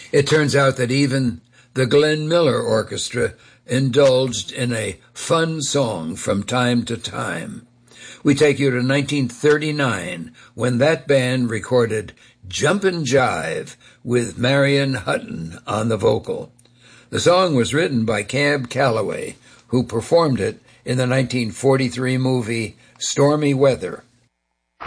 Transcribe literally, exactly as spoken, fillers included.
It turns out that even the Glenn Miller Orchestra indulged in a fun song from time to time. We take you to nineteen thirty-nine, when that band recorded Jumpin' Jive with Marion Hutton on the vocal. The song was written by Cab Calloway, who performed it in the nineteen forty-three movie Stormy Weather.